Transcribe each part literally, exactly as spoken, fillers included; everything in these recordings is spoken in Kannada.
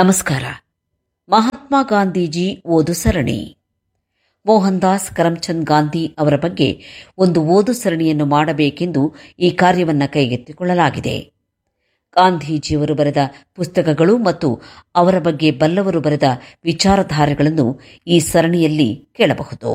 ನಮಸ್ಕಾರ. ಮಹಾತ್ಮ ಗಾಂಧೀಜಿ ಓದು ಸರಣಿ. ಮೋಹನ್ ದಾಸ್ ಕರಮ್ಚಂದ್ ಗಾಂಧಿ ಅವರ ಬಗ್ಗೆ ಒಂದು ಓದು ಸರಣಿಯನ್ನು ಮಾಡಬೇಕೆಂದು ಈ ಕಾರ್ಯವನ್ನು ಕೈಗೆತ್ತಿಕೊಳ್ಳಲಾಗಿದೆ. ಗಾಂಧೀಜಿಯವರು ಬರೆದ ಪುಸ್ತಕಗಳು ಮತ್ತು ಅವರ ಬಗ್ಗೆ ಬಲ್ಲವರು ಬರೆದ ವಿಚಾರಧಾರೆಗಳನ್ನು ಈ ಸರಣಿಯಲ್ಲಿ ಕೇಳಬಹುದು.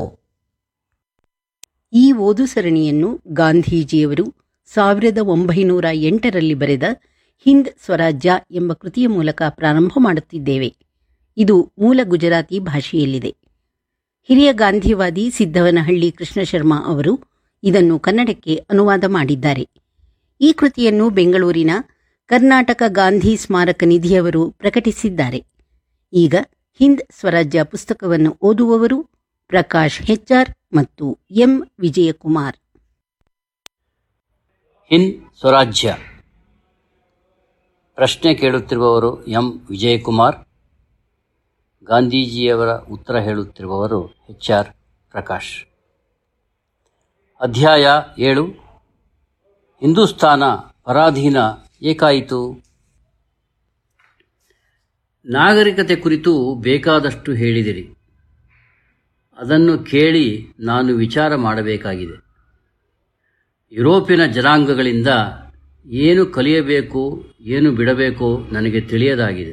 ಈ ಓದು ಸರಣಿಯನ್ನು ಗಾಂಧೀಜಿಯವರು ಸಾವಿರದ ಒಂಬೈನೂರ ಎಂಟರಲ್ಲಿ ಬರೆದ ಹಿಂದ್ ಸ್ವರಾಜ್ಯ ಎಂಬ ಕೃತಿಯ ಮೂಲಕ ಪ್ರಾರಂಭ ಮಾಡುತ್ತಿದ್ದೇವೆ. ಇದು ಮೂಲ ಗುಜರಾತಿ ಭಾಷೆಯಲ್ಲಿದೆ. ಹಿರಿಯ ಗಾಂಧಿವಾದಿ ಸಿದ್ದವನಹಳ್ಳಿ ಕೃಷ್ಣ ಶರ್ಮಾ ಅವರು ಇದನ್ನು ಕನ್ನಡಕ್ಕೆ ಅನುವಾದ ಮಾಡಿದ್ದಾರೆ. ಈ ಕೃತಿಯನ್ನು ಬೆಂಗಳೂರಿನ ಕರ್ನಾಟಕ ಗಾಂಧಿ ಸ್ಮಾರಕ ನಿಧಿಯವರು ಪ್ರಕಟಿಸಿದ್ದಾರೆ. ಈಗ ಹಿಂದ್ ಸ್ವರಾಜ್ಯ ಪುಸ್ತಕವನ್ನು ಓದುವವರು ಪ್ರಕಾಶ್ ಹೆಚ್ಆರ್ ಮತ್ತು ಎಂ ವಿಜಯಕುಮಾರ್. ಹಿಂದ್ ಸ್ವರಾಜ್ಯ. ಪ್ರಶ್ನೆ ಕೇಳುತ್ತಿರುವವರು ಎಂ ವಿಜಯಕುಮಾರ್. ಗಾಂಧೀಜಿಯವರ ಉತ್ತರ ಹೇಳುತ್ತಿರುವವರು ಎಚ್ ಆರ್ ಪ್ರಕಾಶ್. ಅಧ್ಯಾಯ ಏಳು. ಹಿಂದೂಸ್ತಾನ ಪರಾಧೀನ ಏಕಾಯಿತು. ನಾಗರಿಕತೆ ಕುರಿತು ಬೇಕಾದಷ್ಟು ಹೇಳಿದಿರಿ. ಅದನ್ನು ಕೇಳಿ ನಾನು ವಿಚಾರ ಮಾಡಬೇಕಾಗಿದೆ. ಯುರೋಪಿನ ಜನಾಂಗಗಳಿಂದ ಏನು ಕಲಿಯಬೇಕು, ಏನು ಬಿಡಬೇಕು ನನಗೆ ತಿಳಿಯದಾಗಿದೆ.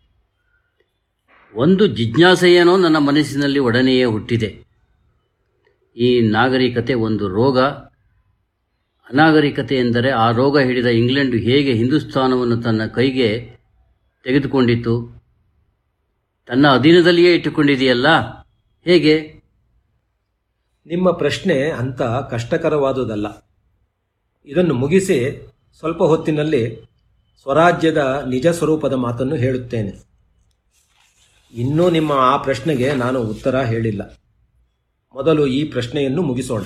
ಒಂದು ಜಿಜ್ಞಾಸೆಯೇನೋ ನನ್ನ ಮನಸ್ಸಿನಲ್ಲಿ ಒಡನೆಯೇ ಹುಟ್ಟಿದೆ. ಈ ನಾಗರಿಕತೆ ಒಂದು ರೋಗ. ಅನಾಗರಿಕತೆ ಎಂದರೆ ಆ ರೋಗ ಹಿಡಿದ ಇಂಗ್ಲೆಂಡು ಹೇಗೆ ಹಿಂದೂಸ್ತಾನವನ್ನು ತನ್ನ ಕೈಗೆ ತೆಗೆದುಕೊಂಡಿತು, ತನ್ನ ಅಧೀನದಲ್ಲಿಯೇ ಇಟ್ಟುಕೊಂಡಿದೆಯಲ್ಲ, ಹೇಗೆ? ನಿಮ್ಮ ಪ್ರಶ್ನೆ ಅಂಥ ಕಷ್ಟಕರವಾದುದಲ್ಲ. ಇದನ್ನು ಮುಗಿಸಿ ಸ್ವಲ್ಪ ಹೊತ್ತಿನಲ್ಲಿ ಸ್ವರಾಜ್ಯದ ನಿಜ ಸ್ವರೂಪದ ಮಾತನ್ನು ಹೇಳುತ್ತೇನೆ. ಇನ್ನೂ ನಿಮ್ಮ ಆ ಪ್ರಶ್ನೆಗೆ ನಾನು ಉತ್ತರ ಹೇಳಿಲ್ಲ. ಮೊದಲು ಈ ಪ್ರಶ್ನೆಯನ್ನು ಮುಗಿಸೋಣ.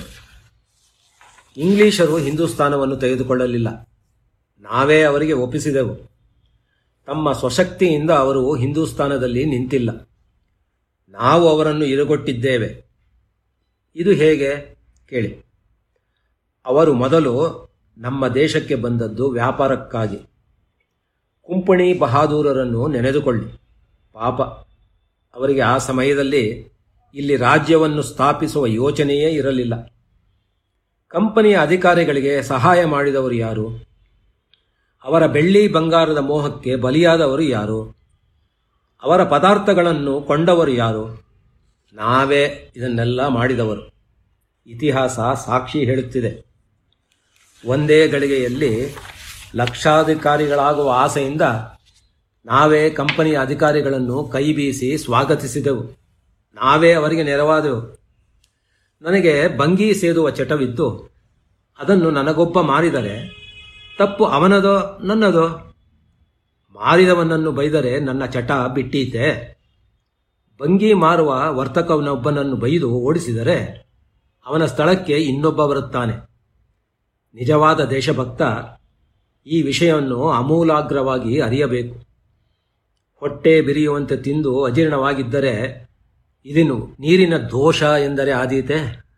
ಇಂಗ್ಲಿಷರು ಹಿಂದೂಸ್ತಾನವನ್ನು ತೆಗೆದುಕೊಳ್ಳಲಿಲ್ಲ, ನಾವೇ ಅವರಿಗೆ ಒಪ್ಪಿಸಿದೆವು. ತಮ್ಮ ಸ್ವಶಕ್ತಿಯಿಂದ ಅವರು ಹಿಂದೂಸ್ತಾನದಲ್ಲಿ ನಿಂತಿಲ್ಲ, ನಾವು ಅವರನ್ನು ಇರುಗೊಟ್ಟಿದ್ದೇವೆ. ಇದು ಹೇಗೆ ಕೇಳಿ. ಅವರು ಮೊದಲು ನಮ್ಮ ದೇಶಕ್ಕೆ ಬಂದದ್ದು ವ್ಯಾಪಾರಕ್ಕಾಗಿ. ಕುಂಪಣಿ ಬಹಾದೂರರನ್ನು ನೆನೆದುಕೊಳ್ಳಿ. ಪಾಪ, ಅವರಿಗೆ ಆ ಸಮಯದಲ್ಲಿ ಇಲ್ಲಿ ರಾಜ್ಯವನ್ನು ಸ್ಥಾಪಿಸುವ ಯೋಚನೆಯೇ ಇರಲಿಲ್ಲ. ಕಂಪನಿಯ ಅಧಿಕಾರಿಗಳಿಗೆ ಸಹಾಯ ಮಾಡಿದವರು ಯಾರು? ಅವರ ಬೆಳ್ಳಿ ಬಂಗಾರದ ಮೋಹಕ್ಕೆ ಬಲಿಯಾದವರು ಯಾರು? ಅವರ ಪದಾರ್ಥಗಳನ್ನು ಕೊಂಡವರು ಯಾರು? ನಾವೇ ಇದನ್ನೆಲ್ಲ ಮಾಡಿದವರು. ಇತಿಹಾಸ ಸಾಕ್ಷಿ ಹೇಳುತ್ತಿದೆ. ಒಂದೇ ಗಳಿಗೆಯಲ್ಲಿ ಲಕ್ಷಾಧಿಕಾರಿಗಳಾಗುವ ಆಸೆಯಿಂದ ನಾವೇ ಕಂಪನಿಯ ಅಧಿಕಾರಿಗಳನ್ನು ಕೈ ಬೀಸಿ ಸ್ವಾಗತಿಸಿದೆವು. ನಾವೇ ಅವರಿಗೆ ನೆರವಾದೆವು. ನನಗೆ ಬಂಗಿ ಸೇದುವ ಚಟವಿದ್ದು ಅದನ್ನು ನನಗೊಬ್ಬ ಮಾರಿದರೆ ತಪ್ಪು ಅವನದೋ ನನ್ನದೋ? ಮಾರಿದವನನ್ನು ಬೈದರೆ ನನ್ನ ಚಟ ಬಿಟ್ಟೀತೆ. ಬಂಗಿ ಮಾರುವ ವರ್ತಕವನೊಬ್ಬನನ್ನು ಬೈದು ಓಡಿಸಿದರೆ ಅವನ ಸ್ಥಳಕ್ಕೆ ಇನ್ನೊಬ್ಬ ಬರುತ್ತಾನೆ. ನಿಜವಾದ ದೇಶಭಕ್ತ ಈ ವಿಷಯವನ್ನು ಆಮೂಲಾಗ್ರವಾಗಿ ಅರಿಯಬೇಕು. ಹೊಟ್ಟೆ ಬಿರಿಯುವಂತೆ ತಿಂದು ಅಜೀರ್ಣವಾಗಿದ್ದರೆ ಇದನ್ನು ನೀರಿನ ದೋಷ ಎಂದರೆ ಆದೀತೆ.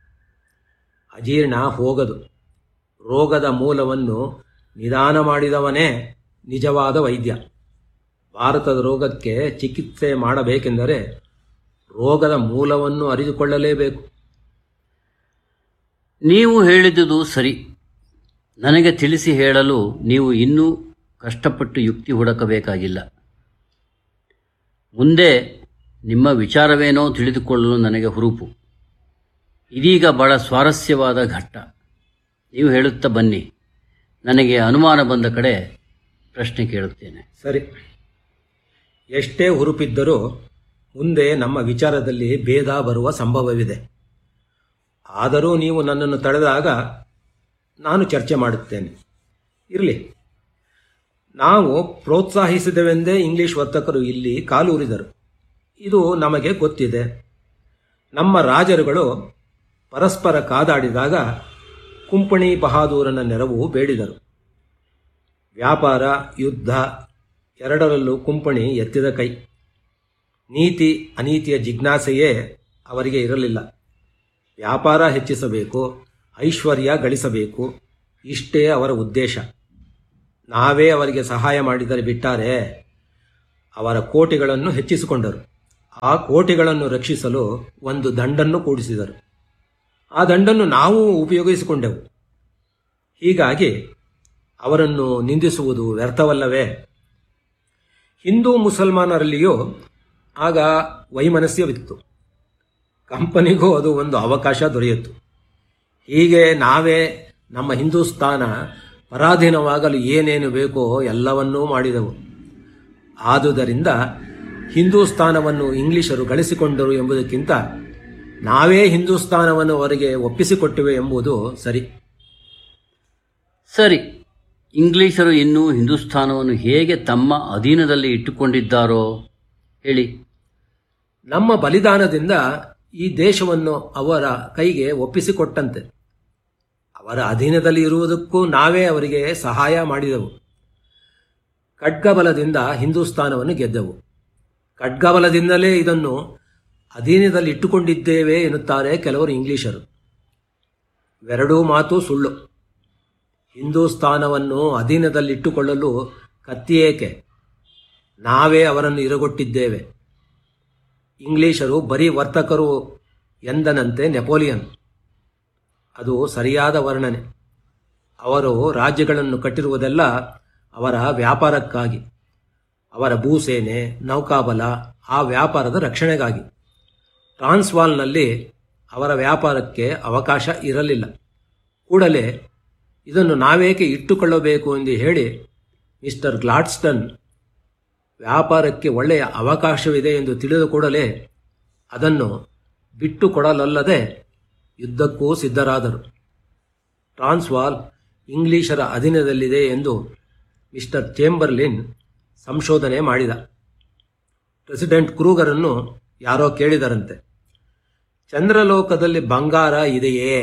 ಅಜೀರ್ಣ ಹೋಗದು. ರೋಗದ ಮೂಲವನ್ನು ನಿದಾನ ಮಾಡಿದವನೇ ನಿಜವಾದ ವೈದ್ಯ. ಭಾರತದ ರೋಗಕ್ಕೆ ಚಿಕಿತ್ಸೆ ಮಾಡಬೇಕೆಂದರೆ ರೋಗದ ಮೂಲವನ್ನು ಅರಿತುಕೊಳ್ಳಲೇಬೇಕು. ನೀವು ಹೇಳಿದುದು ಸರಿ. ನನಗೆ ತಿಳಿಸಿ ಹೇಳಲು ನೀವು ಇನ್ನೂ ಕಷ್ಟಪಟ್ಟು ಯುಕ್ತಿ ಹುಡುಕಬೇಕಾಗಿಲ್ಲ. ಮುಂದೆ ನಿಮ್ಮ ವಿಚಾರವೇನೋ ತಿಳಿದುಕೊಳ್ಳಲು ನನಗೆ ಹುರುಪು. ಇದೀಗ ಬಹಳ ಸ್ವಾರಸ್ಯವಾದ ಘಟ್ಟ. ನೀವು ಹೇಳುತ್ತಾ ಬನ್ನಿ. ನನಗೆ ಅನುಮಾನ ಬಂದ ಕಡೆ ಪ್ರಶ್ನೆ ಕೇಳುತ್ತೇನೆ. ಸರಿ, ಎಷ್ಟೇ ಹುರುಪಿದ್ದರೂ ಮುಂದೆ ನಮ್ಮ ವಿಚಾರದಲ್ಲಿ ಭೇದ ಬರುವ ಸಂಭವವಿದೆ. ಆದರೂ ನೀವು ನನ್ನನ್ನು ತಡೆದಾಗ ನಾನು ಚರ್ಚೆ ಮಾಡುತ್ತೇನೆ. ಇರಲಿ, ನಾವು ಪ್ರೋತ್ಸಾಹಿಸಿದೆವೆಂದೇ ಇಂಗ್ಲಿಷ್ ವರ್ತಕರು ಇಲ್ಲಿ ಕಾಲೂರಿದರು. ಇದು ನಮಗೆ ಗೊತ್ತಿದೆ. ನಮ್ಮ ರಾಜರುಗಳು ಪರಸ್ಪರ ಕಾದಾಡಿದಾಗ ಕುಂಪಣಿ ಬಹಾದೂರನ ನೆರವು ಬೇಡಿದರು. ವ್ಯಾಪಾರ, ಯುದ್ಧ ಎರಡರಲ್ಲೂ ಕುಂಪಣಿ ಎತ್ತಿದ ಕೈ. ನೀತಿ ಅನೀತಿಯ ಜಿಜ್ಞಾಸೆಯೇ ಅವರಿಗೆ ಇರಲಿಲ್ಲ. ವ್ಯಾಪಾರ ಹೆಚ್ಚಿಸಬೇಕು, ಐಶ್ವರ್ಯ ಗಳಿಸಬೇಕು, ಇಷ್ಟೇ ಅವರ ಉದ್ದೇಶ. ನಾವೇ ಅವರಿಗೆ ಸಹಾಯ ಮಾಡಿದರೆ ಬಿಟ್ಟಾರೆ ಅವರ ಕೋಟೆಗಳನ್ನು ಹೆಚ್ಚಿಸಿಕೊಂಡರು. ಆ ಕೋಟೆಗಳನ್ನು ರಕ್ಷಿಸಲು ಒಂದು ದಂಡನ್ನು ಕೂಡಿಸಿದರು. ಆ ದಂಡನ್ನು ನಾವು ಉಪಯೋಗಿಸಿಕೊಂಡೆವು. ಹೀಗಾಗಿ ಅವರನ್ನು ನಿಂದಿಸುವುದು ವ್ಯರ್ಥವಲ್ಲವೇ? ಹಿಂದೂ ಮುಸಲ್ಮಾನರಲ್ಲಿಯೂ ಆಗ ವೈಮನಸ್ಯವಿತ್ತು. ಕಂಪನಿಗೂ ಅದು ಒಂದು ಅವಕಾಶ ದೊರೆಯಿತು. ಹೀಗೆ ನಾವೇ ನಮ್ಮ ಹಿಂದೂಸ್ತಾನ ಪರಾಧೀನವಾಗಲು ಏನೇನು ಬೇಕೋ ಎಲ್ಲವನ್ನೂ ಮಾಡಿದೆವು. ಆದುದರಿಂದ ಹಿಂದೂಸ್ತಾನವನ್ನು ಇಂಗ್ಲಿಷರು ಗಳಿಸಿಕೊಂಡರು ಎಂಬುದಕ್ಕಿಂತ ನಾವೇ ಹಿಂದೂಸ್ತಾನವನ್ನು ಅವರಿಗೆ ಒಪ್ಪಿಸಿಕೊಟ್ಟಿವೆ ಎಂಬುದು ಸರಿ. ಸರಿ, ಇಂಗ್ಲಿಷರು ಇನ್ನೂ ಹಿಂದೂಸ್ತಾನವನ್ನು ಹೇಗೆ ತಮ್ಮ ಅಧೀನದಲ್ಲಿ ಇಟ್ಟುಕೊಂಡಿದ್ದಾರೋ ಹೇಳಿ. ನಮ್ಮ ಬಲಿದಾನದಿಂದ ಈ ದೇಶವನ್ನು ಅವರ ಕೈಗೆ ಒಪ್ಪಿಸಿಕೊಟ್ಟಂತೆ. ಅವರ ಅಧೀನದಲ್ಲಿ ಇರುವುದಕ್ಕೂ ನಾವೇ ಅವರಿಗೆ ಸಹಾಯ ಮಾಡಿದೆವು. ಖಡ್ಗಬಲದಿಂದ ಹಿಂದೂಸ್ತಾನವನ್ನು ಗೆದ್ದೆವು. ಖಡ್ಗಬಲದಿಂದಲೇ ಇದನ್ನು ಅಧೀನದಲ್ಲಿ ಇಟ್ಟುಕೊಂಡಿದ್ದೇವೆ ಎನ್ನುತ್ತಾರೆ ಕೆಲವರು ಇಂಗ್ಲಿಷರು. ಎರಡೂ ಮಾತು ಸುಳ್ಳು. ಹಿಂದೂಸ್ತಾನವನ್ನು ಅಧೀನದಲ್ಲಿಟ್ಟುಕೊಳ್ಳಲು ಕತ್ತಿಯೇಕೆ? ನಾವೇ ಅವರನ್ನು ಇರಗೊಟ್ಟಿದ್ದೇವೆ. ಇಂಗ್ಲಿಷರು ಬರೀ ವರ್ತಕರು ಎಂದನಂತೆ ನೆಪೋಲಿಯನ್. ಅದು ಸರಿಯಾದ ವರ್ಣನೆ. ಅವರು ರಾಜ್ಯಗಳನ್ನು ಕಟ್ಟಿರುವುದೆಲ್ಲ ಅವರ ವ್ಯಾಪಾರಕ್ಕಾಗಿ. ಅವರ ಭೂಸೇನೆ, ನೌಕಾಬಲ ಆ ವ್ಯಾಪಾರದ ರಕ್ಷಣೆಗಾಗಿ. ಟ್ರಾನ್ಸ್ವಾಲ್ನಲ್ಲಿ ಅವರ ವ್ಯಾಪಾರಕ್ಕೆ ಅವಕಾಶ ಇರಲಿಲ್ಲ. ಕೂಡಲೇ ಇದನ್ನು ನಾವೇಕೆ ಇಟ್ಟುಕೊಳ್ಳಬೇಕು ಎಂದು ಹೇಳಿ ಮಿಸ್ಟರ್ ಗ್ಲಾಡ್ಸ್ಟನ್ ವ್ಯಾಪಾರಕ್ಕೆ ಒಳ್ಳೆಯ ಅವಕಾಶವಿದೆ ಎಂದು ತಿಳಿದ ಕೂಡಲೇ ಅದನ್ನು ಬಿಟ್ಟುಕೊಡಲಲ್ಲದೆ ಯುದ್ಧಕ್ಕೂ ಸಿದ್ಧರಾದರು. ಟ್ರಾನ್ಸ್ವಾಲ್ ಇಂಗ್ಲಿಷರ ಅಧೀನದಲ್ಲಿದೆ ಎಂದು ಮಿಸ್ಟರ್ ಚೇಂಬರ್ಲಿನ್ ಸಂಶೋಧನೆ ಮಾಡಿದ. ಪ್ರೆಸಿಡೆಂಟ್ ಕ್ರೂಗರನ್ನು ಯಾರೋ ಕೇಳಿದರಂತೆ, ಚಂದ್ರಲೋಕದಲ್ಲಿ ಬಂಗಾರ ಇದೆಯೇ?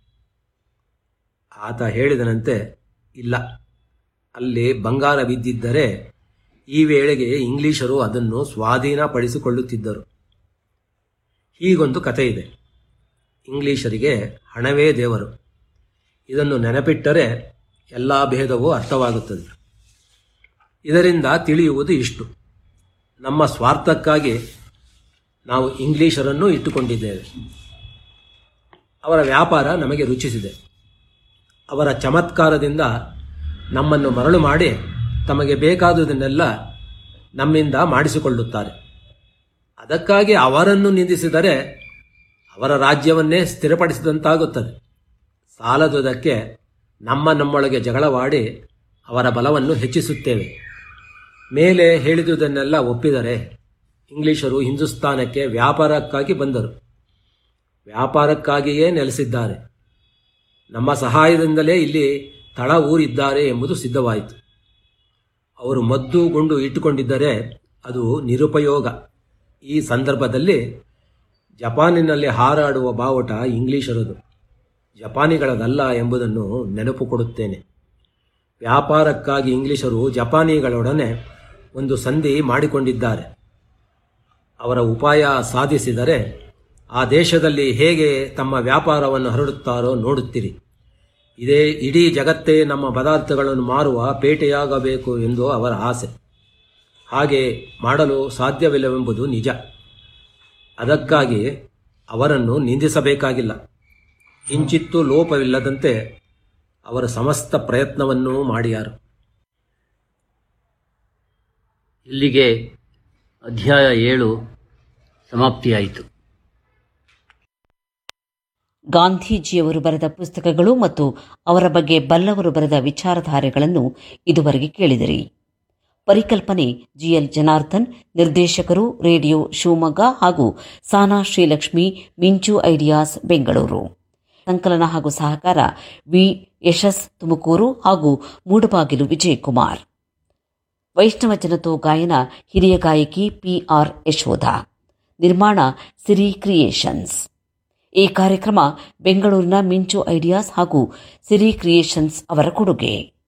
ಆತ ಹೇಳಿದನಂತೆ, ಇಲ್ಲ, ಅಲ್ಲಿ ಬಂಗಾರವಿದ್ದಿದ್ದರೆ ಈ ವೇಳೆಗೆ ಇಂಗ್ಲಿಷರು ಅದನ್ನು ಸ್ವಾಧೀನಪಡಿಸಿಕೊಳ್ಳುತ್ತಿದ್ದರು. ಹೀಗೊಂದು ಕಥೆ ಇದೆ. ಇಂಗ್ಲಿಷರಿಗೆ ಹಣವೇ ದೇವರು. ಇದನ್ನು ನೆನಪಿಟ್ಟರೆ ಎಲ್ಲ ಭೇದವೂ ಅರ್ಥವಾಗುತ್ತದೆ. ಇದರಿಂದ ತಿಳಿಯುವುದು ಇಷ್ಟು: ನಮ್ಮ ಸ್ವಾರ್ಥಕ್ಕಾಗಿ ನಾವು ಇಂಗ್ಲಿಷರನ್ನು ಇಟ್ಟುಕೊಂಡಿದ್ದೇವೆ. ಅವರ ವ್ಯಾಪಾರ ನಮಗೆ ರುಚಿಸಿದೆ. ಅವರ ಚಮತ್ಕಾರದಿಂದ ನಮ್ಮನ್ನು ಮರಳು ಮಾಡಿ ತಮಗೆ ಬೇಕಾದುದನ್ನೆಲ್ಲ ನಮ್ಮಿಂದ ಮಾಡಿಸಿಕೊಳ್ಳುತ್ತಾರೆ. ಅದಕ್ಕಾಗಿ ಅವರನ್ನು ನಿಂದಿಸಿದರೆ ಅವರ ರಾಜ್ಯವನ್ನೇ ಸ್ಥಿರಪಡಿಸಿದಂತಾಗುತ್ತದೆ. ಸಾಲದುದಕ್ಕೆ ನಮ್ಮ ನಮ್ಮೊಳಗೆ ಜಗಳವಾಡಿ ಅವರ ಬಲವನ್ನು ಹೆಚ್ಚಿಸುತ್ತೇವೆ. ಮೇಲೆ ಹೇಳಿದುದನ್ನೆಲ್ಲ ಒಪ್ಪಿದರೆ ಇಂಗ್ಲಿಷರು ಹಿಂದೂಸ್ತಾನಕ್ಕೆ ವ್ಯಾಪಾರಕ್ಕಾಗಿ ಬಂದರು. ವ್ಯಾಪಾರಕ್ಕಾಗಿಯೇ ನೆಲೆಸಿದ್ದಾರೆ. ನಮ್ಮ ಸಹಾಯದಿಂದಲೇ ಇಲ್ಲಿ ತಳ ಊರಿದ್ದಾರೆ ಎಂಬುದು ಸಿದ್ಧವಾಯಿತು. ಅವರು ಮದ್ದು ಗುಂಡು ಇಟ್ಟುಕೊಂಡಿದ್ದರೆ ಅದು ನಿರುಪಯೋಗ. ಈ ಸಂದರ್ಭದಲ್ಲಿ ಜಪಾನಿನಲ್ಲಿ ಹಾರಾಡುವ ಬಾವುಟ ಇಂಗ್ಲಿಷರದು, ಜಪಾನಿಗಳದಲ್ಲ ಎಂಬುದನ್ನು ನೆನಪು ಕೊಡುತ್ತೇನೆ. ವ್ಯಾಪಾರಕ್ಕಾಗಿ ಇಂಗ್ಲಿಷರು ಜಪಾನಿಗಳೊಡನೆ ಒಂದು ಸಂಧಿ ಮಾಡಿಕೊಂಡಿದ್ದಾರೆ. ಅವರ ಉಪಾಯ ಸಾಧಿಸಿದರೆ ಆ ದೇಶದಲ್ಲಿ ಹೇಗೆ ತಮ್ಮ ವ್ಯಾಪಾರವನ್ನು ಹರಡುತ್ತಾರೋ ನೋಡುತ್ತೀರಿ. ಇದೇ ಇಡೀ ಜಗತ್ತೇ ನಮ್ಮ ಪದಾರ್ಥಗಳನ್ನು ಮಾರುವ ಪೇಟೆಯಾಗಬೇಕು ಎಂದು ಅವರ ಆಸೆ. ಹಾಗೆ ಮಾಡಲು ಸಾಧ್ಯವಿಲ್ಲವೆಂಬುದು ನಿಜ. ಅದಕ್ಕಾಗಿ ಅವರನ್ನು ನಿಂದಿಸಬೇಕಾಗಿಲ್ಲ. ಕಿಂಚಿತ್ತೂ ಲೋಪವಿಲ್ಲದಂತೆ ಅವರ ಸಮಸ್ತ ಪ್ರಯತ್ನವನ್ನೂ ಮಾಡಿಯಾರು. ಇಲ್ಲಿಗೆ ಅಧ್ಯಾಯ ಏಳು ಸಮಾಪ್ತಿಯಾಯಿತು. ಗಾಂಧೀಜಿಯವರು ಬರೆದ ಪುಸ್ತಕಗಳು ಮತ್ತು ಅವರ ಬಗ್ಗೆ ಬಲ್ಲವರು ಬರೆದ ವಿಚಾರಧಾರೆಗಳನ್ನು ಇದುವರೆಗೆ ಕೇಳಿದಿರಿ. ಪರಿಕಲ್ಪನೆ ಜಿಎಲ್ ಜನಾರ್ದನ್, ನಿರ್ದೇಶಕರು ರೇಡಿಯೋ ಶಿವಮೊಗ್ಗ ಹಾಗೂ ಸಾನಾ ಶ್ರೀಲಕ್ಷ್ಮಿ, ಮಿಂಚು ಐಡಿಯಾಸ್ ಬೆಂಗಳೂರು. ಸಂಕಲನ ಹಾಗೂ ಸಹಕಾರ ವಿ ಯಶಸ್ ತುಮಕೂರು ಹಾಗೂ ಮೂಡಬಾಗಿಲು ವಿಜಯಕುಮಾರ್. ವೈಷ್ಣವ ಜನತೋ ಗಾಯನ ಹಿರಿಯ ಗಾಯಕಿ ಪಿಆರ್ ಯಶೋಧ. ನಿರ್ಮಾಣ ಸಿರಿ ಕ್ರಿಯೇಷನ್ಸ್. ಈ ಕಾರ್ಯಕ್ರಮ ಬೆಂಗಳೂರಿನ ಮಿಂಚು ಐಡಿಯಾಸ್ ಹಾಗೂ ಸಿರಿ ಕ್ರಿಯೇಷನ್ಸ್ ಅವರ ಕೊಡುಗೆ.